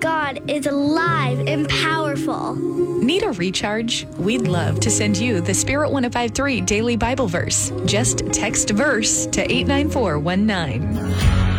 God is alive and powerful. Need a recharge? We'd love to send you the Spirit 1053 Daily Bible Verse. Just text verse to 89419.